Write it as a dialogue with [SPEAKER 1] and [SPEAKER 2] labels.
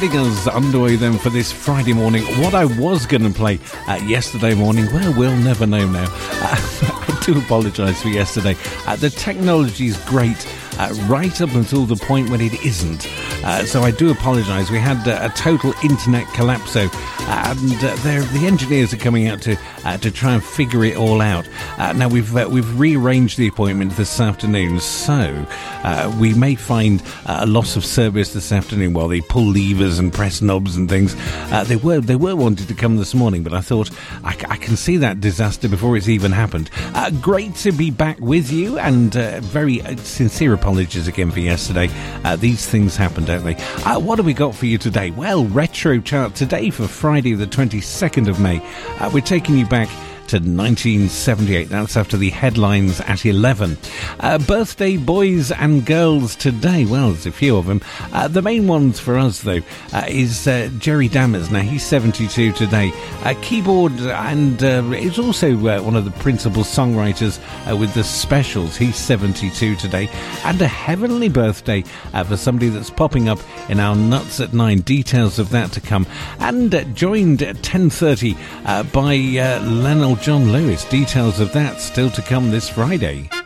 [SPEAKER 1] getting us underway then for this Friday morning. What I was going to play yesterday morning, well, we'll never know now. I do apologise for yesterday. The technology's great. Right up until the point when it isn't. So I do apologise. We had a total internet collapso, and the engineers are coming out to try and figure it all out. Now we've rearranged the appointment this afternoon, so we may find a loss of service this afternoon while they pull levers and press knobs and things. They were wanting to come this morning, but I thought I can see that disaster before it's even happened. Great to be back with you, and very sincere apologies again for yesterday. These things happen, don't they? What have we got for you today? Well, retro chart today for Friday the 22nd of May. We're taking you back to 1978. That's after the headlines at 11. Birthday boys and girls today. Well, there's a few of them. The main ones for us, though, is Jerry Dammers. Now, he's 72 today. Keyboard, and is also one of the principal songwriters with the Specials. He's 72 today. And a heavenly birthday for somebody that's popping up in our Nuts at 9. Details of that to come. And joined at 10:30 by Lionel John Lewis. Details of that still to come this Friday.